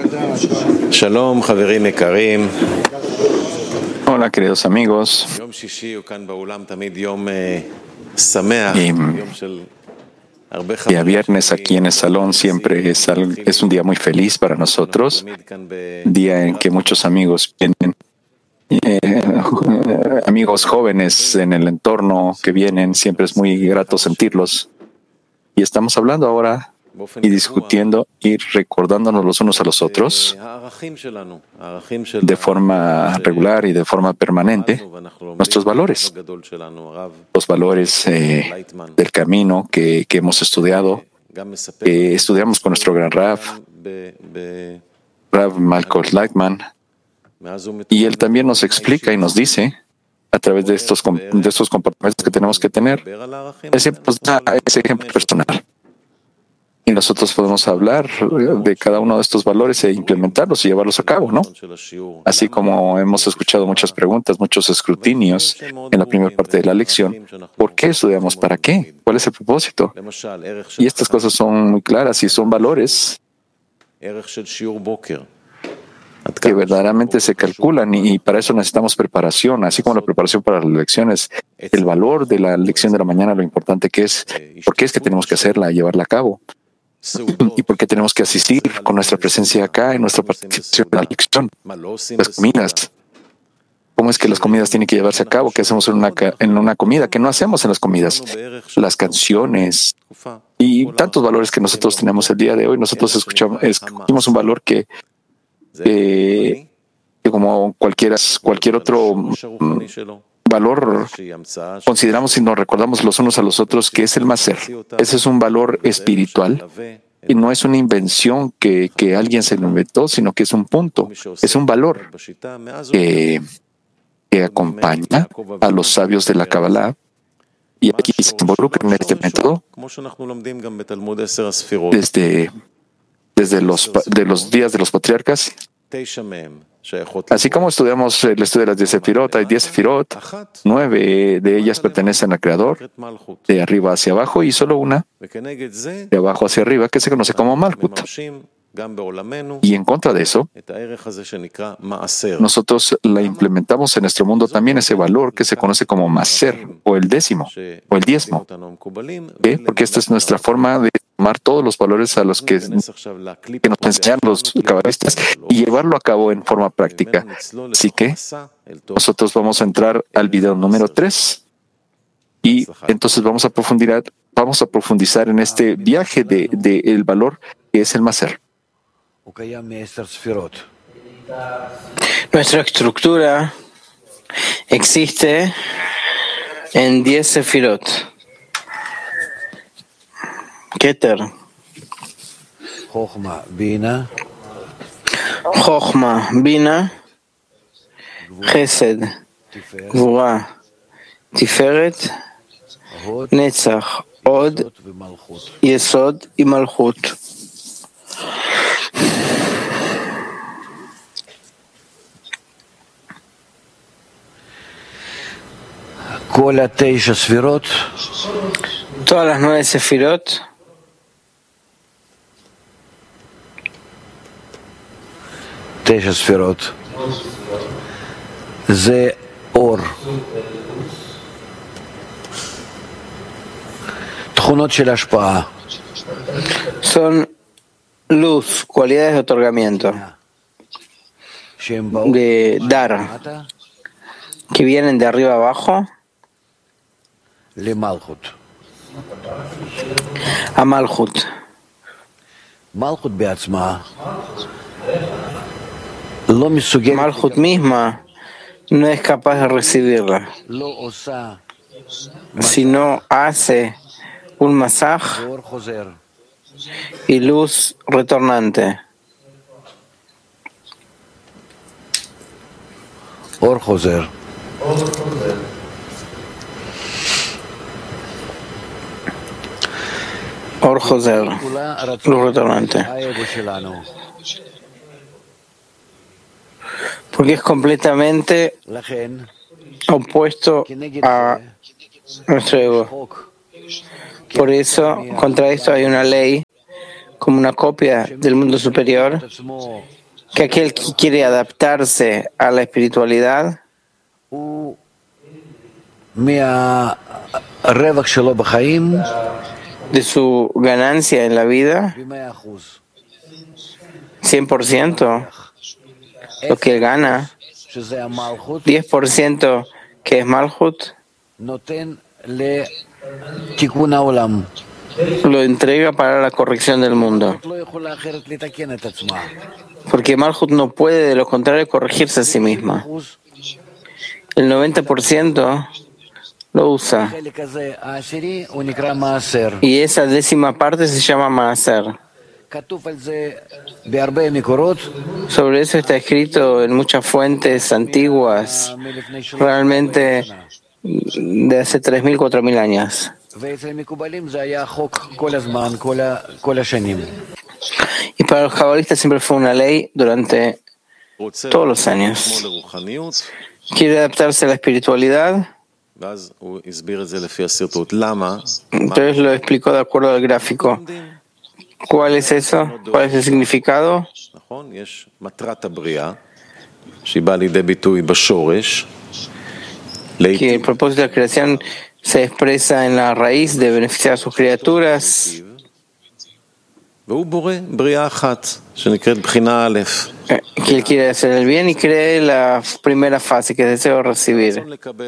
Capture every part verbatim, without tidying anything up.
Shalom, חברים יקרים. Hola, queridos amigos. יום שישי הוא כאן באולם תמיד יום שמח, יום של הרבה חברים. Día viernes aquí en el salón siempre es, al- es un día muy feliz para nosotros, día en que muchos amigos vienen, eh, amigos jóvenes en el entorno que vienen, siempre es muy grato sentirlos. Y estamos hablando ahora y discutiendo y recordándonos los unos a los otros de forma regular y de forma permanente nuestros valores, los valores eh, del camino que, que hemos estudiado, que estudiamos con nuestro gran Rav, Rav Malcolm Lightman, y él también nos explica y nos dice a través de estos, com- de estos comportamientos que tenemos que tener, él siempre nos da ese ejemplo personal. Y nosotros podemos hablar de cada uno de estos valores e implementarlos y llevarlos a cabo, ¿no? Así como hemos escuchado muchas preguntas, muchos escrutinios en la primera parte de la lección. ¿Por qué estudiamos? ¿Para qué? ¿Cuál es el propósito? Y estas cosas son muy claras y son valores que verdaderamente se calculan y para eso necesitamos preparación, así como la preparación para las lecciones. El valor de la lección de la mañana, lo importante que es, por qué es que tenemos que hacerla y llevarla a cabo. Y por qué tenemos que asistir con nuestra presencia acá en nuestra participación en la lección. Las comidas. ¿Cómo es que las comidas tienen que llevarse a cabo? ¿Qué hacemos en una, ca- en una comida? ¿Qué no hacemos en las comidas? Las canciones y tantos valores que nosotros tenemos el día de hoy. Nosotros escuchamos, escuchamos un valor que, que, que como cualquiera, cualquier otro mm, valor, consideramos y nos recordamos los unos a los otros que es el Maser. Ese es un valor espiritual y no es una invención que, que alguien se lo inventó, sino que es un punto, es un valor que, que acompaña a los sabios de la Kabbalah y aquí se involucra en este método desde, desde los, pa- de los días de los patriarcas. Así como estudiamos el estudio de las diez sefirot, hay diez sefirot, nueve de ellas pertenecen al Creador, de arriba hacia abajo, y solo una de abajo hacia arriba, que se conoce como Malkut. Y en contra de eso, nosotros la implementamos en nuestro mundo también ese valor que se conoce como Maser, o el décimo, o el diezmo. ¿Qué? Porque esta es nuestra forma de tomar todos los valores a los que, que nos enseñan los cabalistas y llevarlo a cabo en forma práctica. Así que nosotros vamos a entrar al video número tres y entonces vamos a profundizar, vamos a profundizar en este viaje de, de el valor que es el Maser. Nuestra estructura existe en diez sefirot. Keter, Chochma, Bina, Chochma, Bina, Chesed, Gvura, Tiferet, Hod, Netzach, Od, Malchut. Yesod y Malchut. כל התשע ספירות Todas las nueve sefirot תשע ספירות זה אור, תכונות של השפעה, son luz, cualidades de otorgamiento, שהם באו de dar, למטה que vienen de arriba abajo למלכות. a Malchut. מלכות בעצמה לא מסוגלת, Malchut misma no es capaz de recibirla. לא עושה Si no hace un masaj אור חוזר. y luz retornante. אור חוזר. Or Joser, כולה luz רצון retornante. האגו שלנו. Porque es completamente לכן, opuesto כנגד a זה, nuestro ego. חוק Por eso, contra esto hay una ley como una copia del mundo superior que aquel que quiere adaptarse a la espiritualidad de su ganancia en la vida, cien por ciento lo que él gana, diez por ciento que es Malhut, lo entrega para la corrección del mundo. Porque Malhut no puede, de lo contrario, corregirse a sí misma. El noventa por ciento lo usa. Y esa décima parte se llama Maaser. Sobre eso está escrito en muchas fuentes antiguas, realmente de hace tres mil, cuatro mil años. Y para los cabalistas siempre fue una ley durante todos los años. Quiere adaptarse a la espiritualidad. Entonces lo explicó de acuerdo al gráfico. ¿Cuál es eso? ¿Cuál es el significado? Que el propósito de la creación se expresa en la raíz de beneficiar a sus criaturas. Que él quiere hacer el bien y cree la primera fase, que es deseo recibir.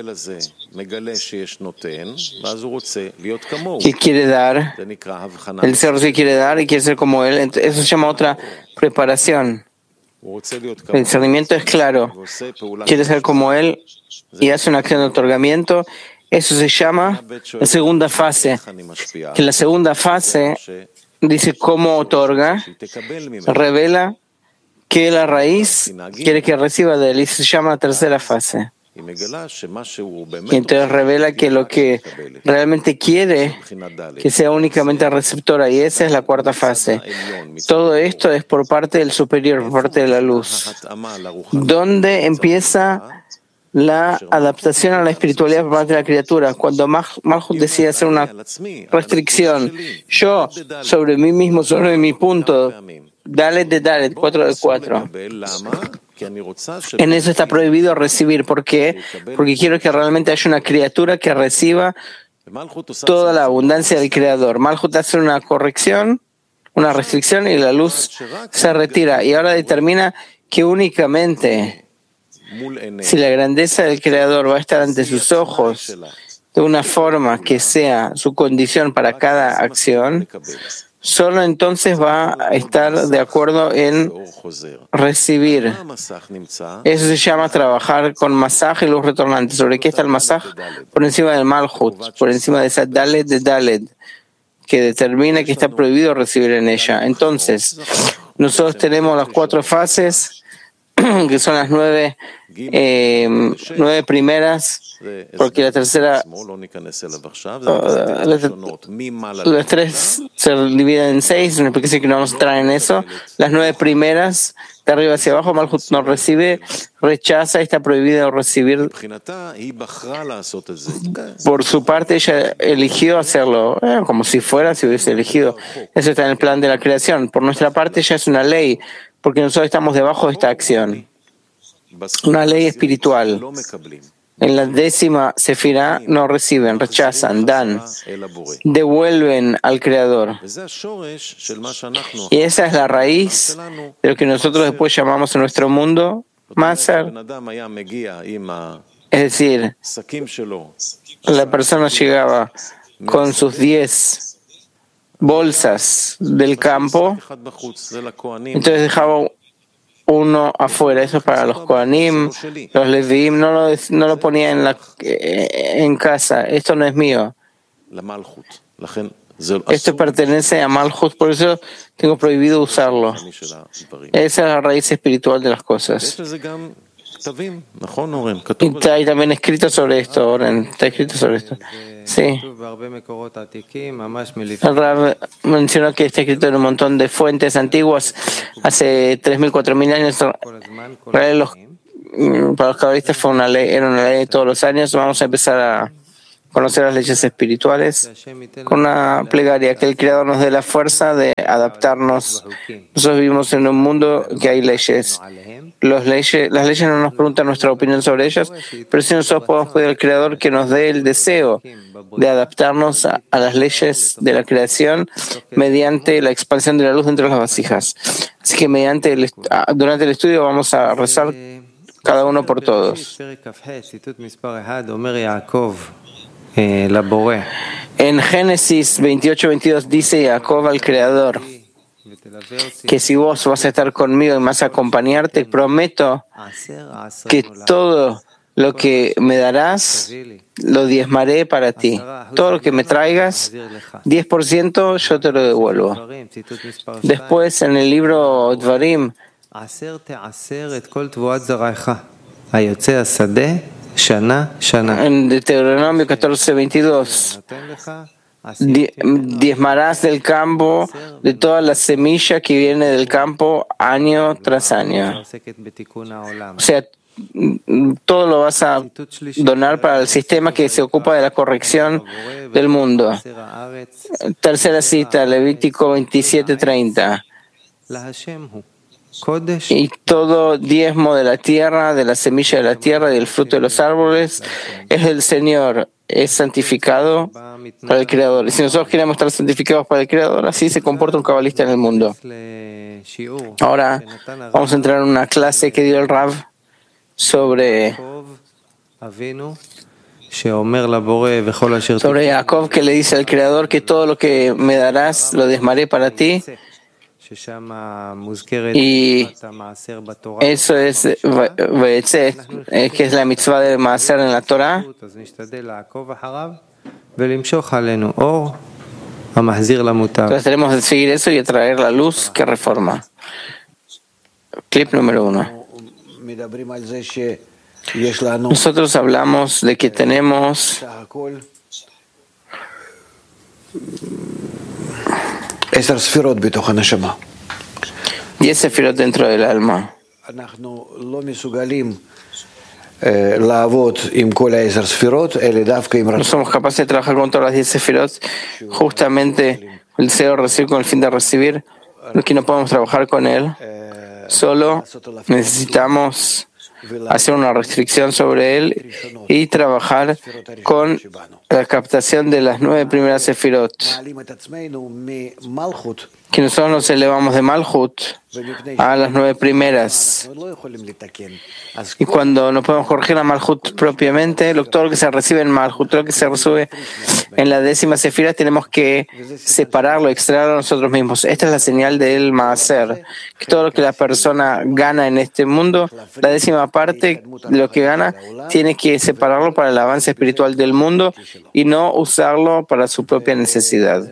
Que quiere dar, el deseo recibir quiere dar y quiere ser como él. Eso se llama otra preparación. El discernimiento es claro. Quiere ser como él y hace una acción de otorgamiento. Eso se llama la segunda fase. Que en la segunda fase dice cómo otorga, revela que la raíz quiere que reciba de él y se llama tercera fase. Y entonces revela que lo que realmente quiere que sea únicamente receptora, y esa es la cuarta fase. Todo esto es por parte del superior, por parte de la luz. ¿Dónde empieza la adaptación a la espiritualidad por parte de la criatura? Cuando Malhut decide hacer una restricción, yo sobre mí mismo, sobre mi punto, Dalet de Dalet, cuatro de cuatro. En eso está prohibido recibir. ¿Por qué? Porque quiero que realmente haya una criatura que reciba toda la abundancia del Creador. Malhut hace una corrección, una restricción, y la luz se retira. Y ahora determina que únicamente si la grandeza del Creador va a estar ante sus ojos de una forma que sea su condición para cada acción, solo entonces va a estar de acuerdo en recibir. Eso se llama trabajar con masaj y luz retornante. ¿Sobre qué está el masaj? Por encima del Malhut, por encima de esa Dalet de Dalet, que determina que está prohibido recibir en ella. Entonces, nosotros tenemos las cuatro fases, que son las nueve, eh, nueve primeras, porque la tercera, uh, las, las tres se dividen en seis, no es que no vamos a entrar en eso. Las nueve primeras, de arriba hacia abajo, Malhut no recibe, rechaza, está prohibido recibir. Por su parte, ella eligió hacerlo, eh, como si fuera, si hubiese elegido. Eso está en el plan de la creación. Por nuestra parte, ya es una ley, porque nosotros estamos debajo de esta acción. Una ley espiritual. En la décima sefirá no reciben, rechazan, dan, devuelven al Creador. Y esa es la raíz de lo que nosotros después llamamos en nuestro mundo Maaser. Es decir, la persona llegaba con sus diez bolsas del campo, entonces dejaba uno afuera. Eso es para los Kohanim, los Leviim, no lo, no lo ponía en, la, en casa. Esto no es mío. Esto pertenece a Malhut, por eso tengo prohibido usarlo. Esa es la raíz espiritual de las cosas. Y está ahí también escrito sobre esto, Oren. Está escrito sobre esto. Sí. El Rab mencionó que está escrito en un montón de fuentes antiguas, hace tres mil, cuatro mil años. Los, para los cabalistas fue una ley, era una ley de todos los años. Vamos a empezar a conocer las leyes espirituales, con una plegaria, que el Creador nos dé la fuerza de adaptarnos. Nosotros vivimos en un mundo que hay leyes. Los leyes las leyes no nos preguntan nuestra opinión sobre ellas, pero si nosotros podemos pedir al Creador que nos dé el deseo de adaptarnos a, a las leyes de la creación mediante la expansión de la luz dentro de las vasijas. Así que mediante el, durante el estudio vamos a rezar cada uno por todos. En Génesis veintiocho veintidós dice Jacob al Creador que si vos vas a estar conmigo y me vas a acompañar, te prometo que todo lo que me darás lo diezmaré para ti. Todo lo que me traigas, diez por ciento yo te lo devuelvo. Después en el libro Dvarim, en Deuteronomio catorce veintidós, diezmarás del campo, de toda la semilla que viene del campo año tras año. O sea, todo lo vas a donar para el sistema que se ocupa de la corrección del mundo. Tercera cita, Levítico veintisiete treinta. Y todo diezmo de la tierra, de la semilla de la tierra y del fruto de los árboles es del Señor, es santificado para el Creador. Y si nosotros queremos estar santificados para el Creador, así se comporta un cabalista en el mundo. Ahora vamos a entrar en una clase que dio el Rav sobre sobre Jacob, que le dice al Creador que todo lo que me darás lo diezmaré para ti. Y eso es Ve'etzet, que es la mitzvah de Maaser en la Torah. Entonces tenemos que seguir eso y atraer la luz que reforma. Clip número uno. Nosotros hablamos de que tenemos diez sefirot dentro del alma. No somos capaces de trabajar con todas las diez sefirot, justamente el deseo de recibir con el fin de recibir, que no podemos trabajar con él. Solo necesitamos hacer una restricción sobre él y trabajar con la captación de las nueve primeras sefirot. Que nosotros nos elevamos de Malhut a las nueve primeras. Y cuando no podemos corregir a Malhut propiamente, todo lo que se recibe en Malhut, todo lo que se recibe en la décima sefira, tenemos que separarlo, extraerlo nosotros mismos. Esta es la señal del Maaser, que todo lo que la persona gana en este mundo, la décima parte de lo que gana, tiene que separarlo para el avance espiritual del mundo y no usarlo para su propia necesidad.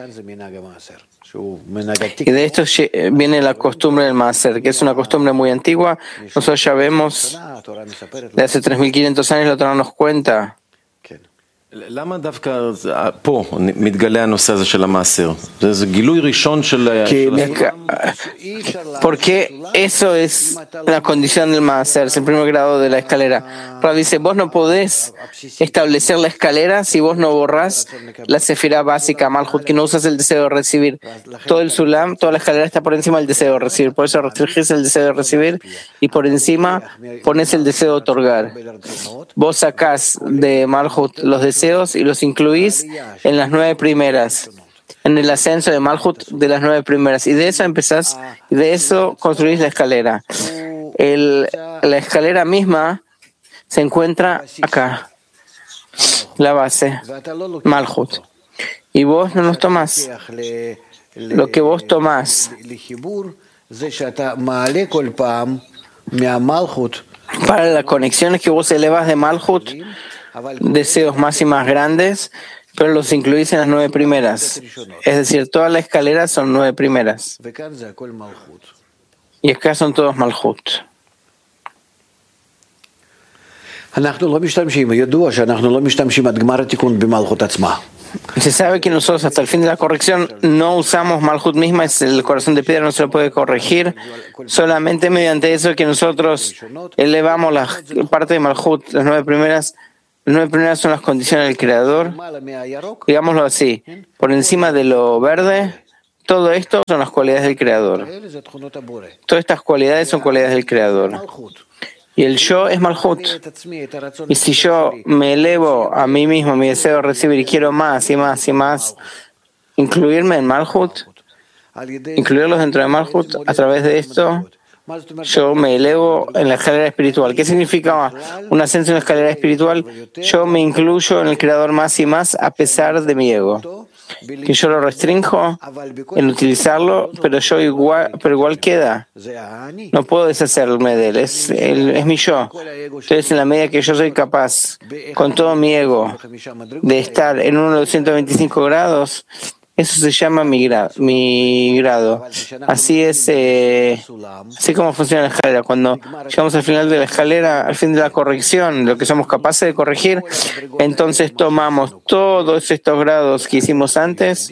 Y de esto viene la costumbre del Maaser, que es una costumbre muy antigua. Nosotros ya vemos, de hace tres mil quinientos años, la Torah nos cuenta. למה דווקא פה מתגלה הנושא הזה של המעשר? זה גילוי ראשון של... Porque eso es la condición del Maaser, es el primer grado de la escalera. Rav dice, vos no podés establecer la escalera si vos no borrás la sefirá básica, Malhut, que no usas el deseo de recibir. Todo el Sulam, toda la escalera está por encima del deseo de recibir. Por eso restringís el deseo de recibir y por encima pones el deseo de otorgar. Vos sacás de Malhut los deseos y los incluís en las nueve primeras, en el ascenso de Malhut de las nueve primeras, y de eso empezás, y de eso construís la escalera. El, la escalera misma se encuentra acá, la base, Malhut, y vos no los tomás. Lo que vos tomás para la conexión es que vos elevas de Malhut deseos más y más grandes, pero los incluís en las nueve primeras. Es decir, toda la escalera son nueve primeras. Y acá son todos Malhut. Se sabe que nosotros hasta el fin de la corrección no usamos Malhut misma, es el corazón de piedra, no se lo puede corregir. Solamente mediante eso que nosotros elevamos la parte de Malhut, las nueve primeras, Las nueve primeras son las condiciones del Creador, digámoslo así, por encima de lo verde, todo esto son las cualidades del Creador. Todas estas cualidades son cualidades del Creador. Y el yo es Malhut. Y si yo me elevo a mí mismo, mi deseo de recibir y quiero más y más y más, incluirme en Malhut, incluirlos dentro de Malhut, a través de esto, yo me elevo en la escalera espiritual. ¿Qué significa un ascenso en la escalera espiritual? Yo me incluyo en el Creador más y más a pesar de mi ego. Que yo lo restrinjo en utilizarlo, pero yo igual, pero igual queda. No puedo deshacerme de él. Es, él, es mi yo. Entonces, en la medida que yo soy capaz, con todo mi ego, de estar en uno de los ciento veinticinco grados, eso se llama mi, gra mi grado. Así es, eh, así como funciona la escalera. Cuando llegamos al final de la escalera, al fin de la corrección, lo que somos capaces de corregir, entonces tomamos todos estos grados que hicimos antes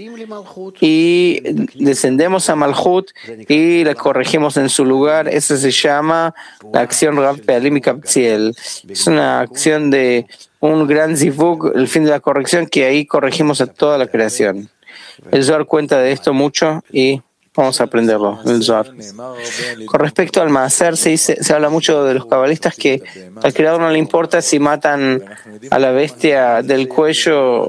y descendemos a Malhut y la corregimos en su lugar. Eso se llama la acción Rav Pealim y Kapziel. Es una acción de un gran zivug, el fin de la corrección, que ahí corregimos a toda la creación. El Zohar cuenta de esto mucho y vamos a aprenderlo. El Zohar. Con respecto al Maaser, se, dice, se habla mucho de los cabalistas que al Creador no le importa si matan a la bestia del cuello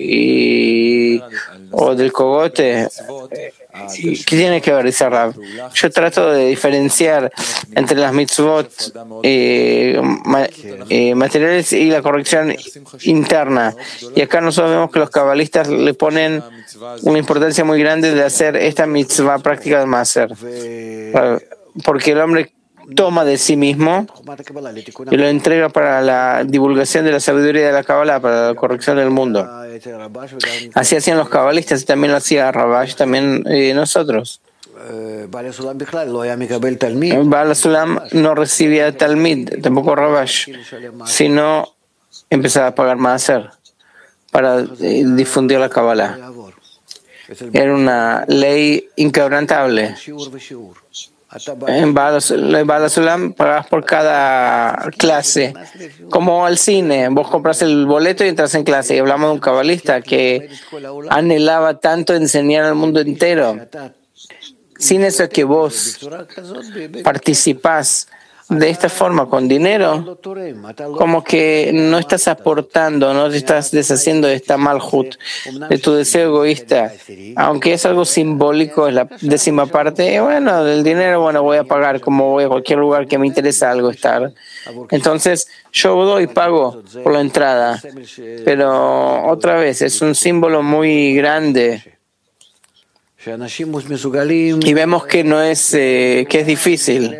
y, o del cogote. ¿Qué tiene que ver, dice Rav? Yo trato de diferenciar entre las mitzvot eh, ma, eh, materiales y la corrección interna. Y acá nosotros vemos que los cabalistas le ponen una importancia muy grande de hacer esta mitzvah práctica del Maaser. Porque el hombre toma de sí mismo y lo entrega para la divulgación de la sabiduría de la Kabbalah, para la corrección del mundo. Así hacían los cabalistas y también lo hacía Rabash, también eh, nosotros. Baal Sulam no recibía Talmid, tampoco Rabash, sino empezaba a pagar Maaser para eh, difundir la Kabbalah. Era una ley inquebrantable. En Baal Sulam pagas por cada clase, como al cine. Vos compras el boleto y entras en clase. Y hablamos de un cabalista que anhelaba tanto enseñar al mundo entero. Sin eso que vos participás de esta forma con dinero, como que no estás aportando, no te estás deshaciendo de esta malhut, de tu deseo egoísta, aunque es algo simbólico, es la décima parte. Bueno, del dinero, bueno, voy a pagar como voy a cualquier lugar que me interesa algo estar. Entonces yo doy y pago por la entrada, pero otra vez es un símbolo muy grande. Y vemos que no es eh, que es difícil.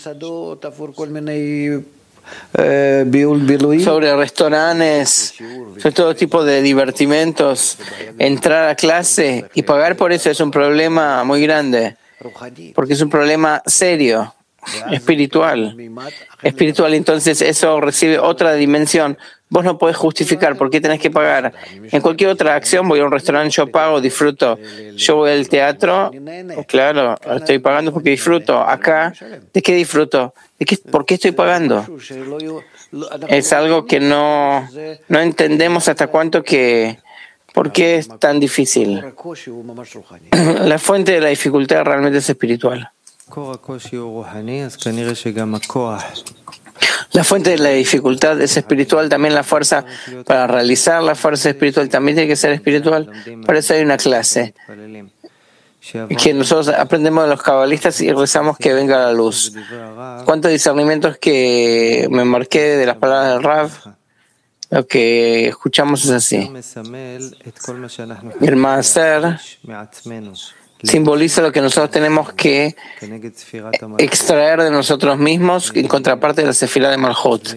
Sobre restaurantes, sobre todo tipo de divertimentos, entrar a clase y pagar por eso es un problema muy grande, porque es un problema serio, espiritual. Espiritual, entonces eso recibe otra dimensión. Vos no podés justificar por qué tenés que pagar. En cualquier otra acción, voy a un restaurante, yo pago, disfruto. Yo voy al teatro, claro, estoy pagando porque disfruto. Acá, ¿de qué disfruto? ¿De qué, ¿Por qué estoy pagando? Es algo que no, no entendemos hasta cuánto que... ¿Por qué es tan difícil? La fuente de la dificultad realmente es espiritual. La fuente de la dificultad es espiritual, también la fuerza para realizar la fuerza espiritual también tiene que ser espiritual. Por eso hay una clase que nosotros aprendemos de los cabalistas y rezamos que venga la luz. ¿Cuántos discernimientos que me marqué de las palabras del Rav? Lo que escuchamos es así. El Maaser simboliza lo que nosotros tenemos que extraer de nosotros mismos en contraparte de la Sefirá de Malhut.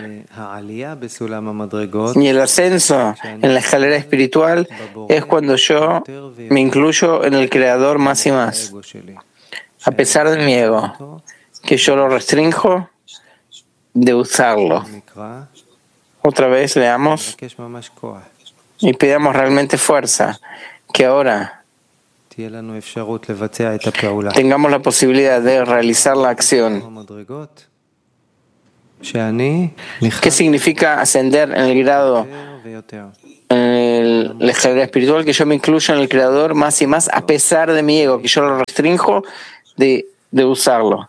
Y el ascenso en la escalera espiritual es cuando yo me incluyo en el Creador más y más, a pesar de mi ego, que yo lo restrinjo de usarlo. Otra vez leamos y pidamos realmente fuerza, que ahora tengamos la posibilidad de realizar la acción ¿Qué significa ascender en el grado, en el- la escalera espiritual? Que yo me incluyo en el Creador más y más a pesar de mi ego, que yo lo restrinjo de, de usarlo.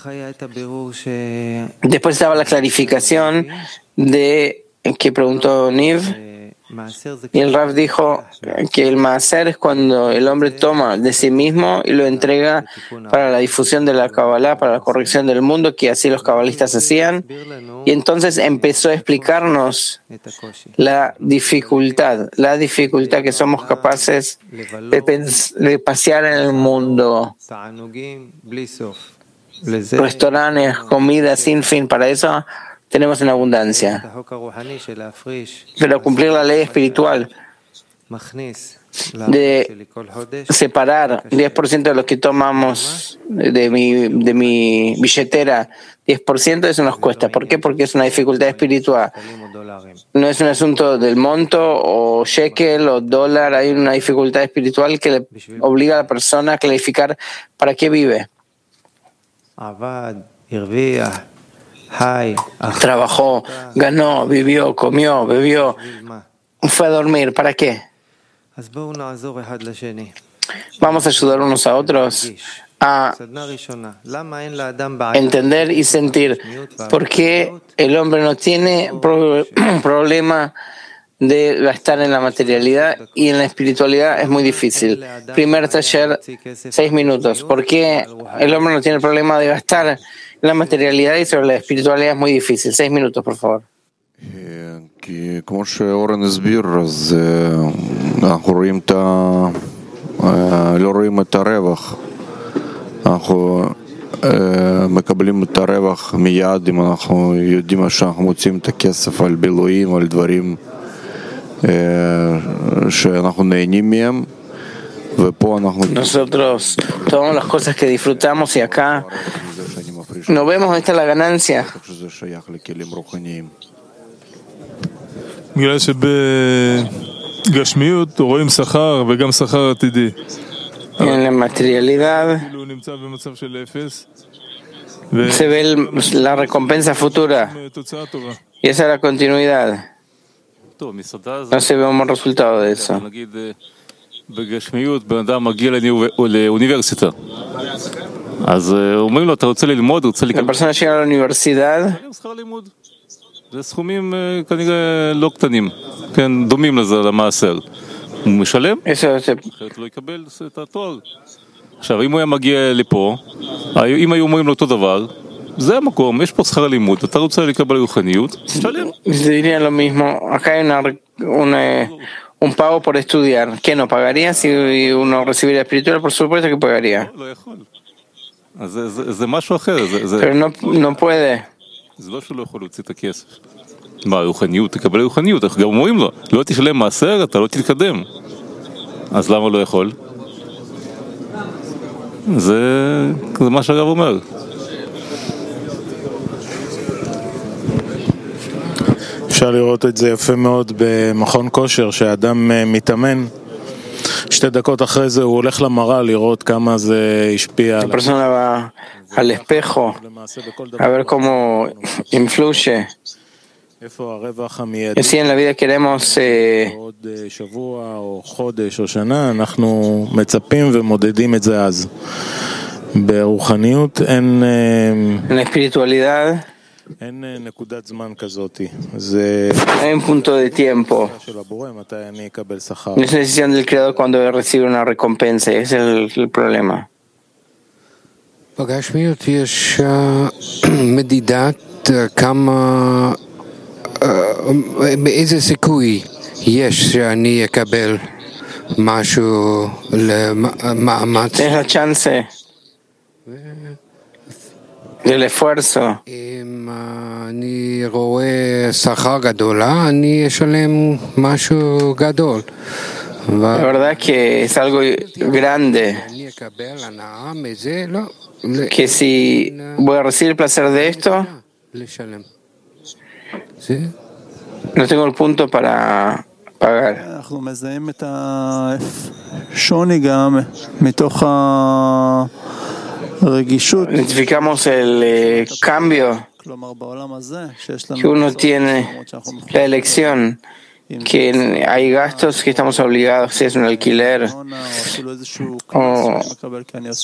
Después estaba la clarificación de que preguntó Niv, y el Rav dijo que el Maaser es cuando el hombre toma de sí mismo y lo entrega para la difusión de la Kabbalah, para la corrección del mundo, que así los cabalistas hacían, y entonces empezó a explicarnos la dificultad, la dificultad que somos capaces de, pens- de pasear en el mundo, restaurantes, comida sin fin, para eso tenemos en abundancia. Pero cumplir la ley espiritual de separar diez por ciento de lo que tomamos de mi, de mi billetera, diez por ciento, eso nos cuesta. ¿Por qué? Porque es una dificultad espiritual. No es un asunto del monto o shekel o dólar, hay una dificultad espiritual que le obliga a la persona a clarificar para qué vive. Trabajó, ganó, vivió, comió, bebió, fue a dormir. ¿Para qué? Vamos a ayudar unos a otros a entender y sentir por qué el hombre no tiene pro- problema de gastar en la materialidad y en la espiritualidad es muy difícil. Primer taller, seis minutos. ¿Por qué el hombre no tiene problema de gastar en la materialidad y sobre la espiritualidad es muy difícil? Seis minutos, por favor. כי כמו שאורן הסביר, אז אנחנו רואים את ה... לא רואים את הרווח. אנחנו מקבלים את הרווח מיד אם אנחנו יודעים שאנחנו מוצאים את הכסף על בילויים, על דברים שאנחנו נהנים מהם. ופה אנחנו... Nosotros tomamos las cosas que disfrutamos y acá no vemos dónde está la ganancia. שזה שייך לכלים רוחניים. בגלל שבגשמיות רואים שכר וגם שכר עתידי. En la materialidad כאילו הוא נמצא במצב של אפס. se ve el- la recompensa futura ותוצאה טובה. y esa es la continuidad. טוב, מסעדה זה, No se ve un buen resultado de eso. נגיד, אה, בגשמיות בן אדם מגיע לאוניב- לאוניברסיטה. אז אה, אומרים לו, אתה רוצה ללמוד, רוצה La לקבל persona llega a la universidad, שכר לימוד. זה סכומים אה, כנראה לא קטנים, כן, דומים לזה, למעשר. הוא משלם, eso se, אחרת לא יקבל את התואר. עכשיו, אם הוא היה מגיע לפה, היו- אם היו אומרים לו אותו דבר, זה המקום, יש פה שכר לימוד, אתה רוצה לקבל רוחניות, תשלם. se diría lo mismo. Acá hay una, una- un pago por estudiar. ¿Qué no pagaría si uno recibiera espiritual? Por supuesto que pagaría. לא יכול. אז זה- זה- זה משהו אחר, זה- זה- Pero no, no puede. זה לא שהוא לא יכול להוציא את הכסף. מה, רוחניות, תקבל רוחניות, אנחנו גם אומרים לו, לא תשלם מעשר, אתה לא תתקדם. אז למה לא יכול? זה, זה מה שהרב אומר. אפשר לראות את זה יפה מאוד במכון כושר, שהאדם אה, מתאמן, שתי דקות אחרי זה הוא הולך למראה לראות כמה זה השפיע La עליו. persona va al espejo למעשה בכל a דבר ver cómo influye. איפה הרווח Y המיידי. así en la vida queremos eh, עוד אה, שבוע או חודש או שנה, אנחנו מצפים ומודדים את זה אז. ברוחניות אין, אה, en la espiritualidad, אין אה, נקודת זמן כזאת. זה hay un punto de tiempo. של הבורא, מתי אני אקבל שכר. No es una decisión del creador cuando recibe una recompensa. Ese es el, el problema. בגשמיות יש אה, מדידת אה, כמה, אה, באיזה סיכוי יש שאני אקבל משהו למאמץ. Es la chance del esfuerzo. אם אה, אני רואה שכר גדולה, אני אשלם משהו גדול. La verdad que es algo grande, ואני אקבל הנאה מזה, לא. que si voy a recibir el placer de esto, לשלם. זה? no tengo el punto para pagar. אנחנו מזהים את השוני גם מתוך הרגישות. Identificamos el eh, cambio que uno tiene la elección, que hay gastos que estamos obligados, si es un alquiler o